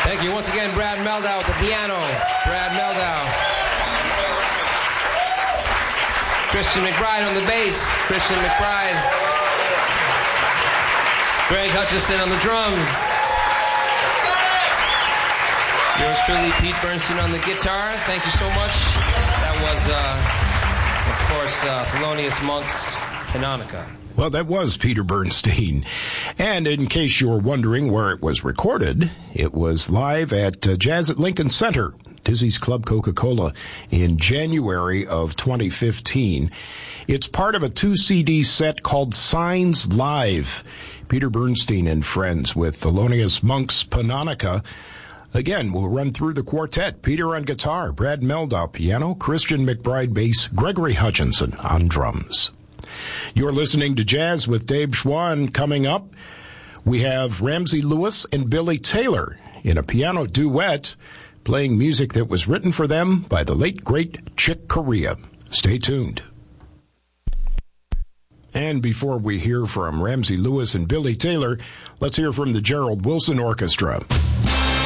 Thank you once again, Brad Mehldau at the piano. Brad Mehldau. Christian McBride on the bass. Christian McBride. Greg Hutchison on the drums. Yours truly, Pete Bernstein on the guitar. Thank you so much. That was, of course, Thelonious Monk's Panonica. Well, that was Peter Bernstein. And in case you're wondering where it was recorded, it was live at Jazz at Lincoln Center, Dizzy's Club Coca-Cola, in January of 2015. It's part of a 2-CD set called Signs Live. Peter Bernstein and friends with Thelonious Monk's Panonica. Again, we'll run through the quartet. Peter on guitar, Brad Mehldau piano, Christian McBride bass, Gregory Hutchinson on drums. You're listening to Jazz with Dave Schwann. Coming up, we have Ramsey Lewis and Billy Taylor in a piano duet, playing music that was written for them by the late, great Chick Corea. Stay tuned. And before we hear from Ramsey Lewis and Billy Taylor, let's hear from the Gerald Wilson Orchestra.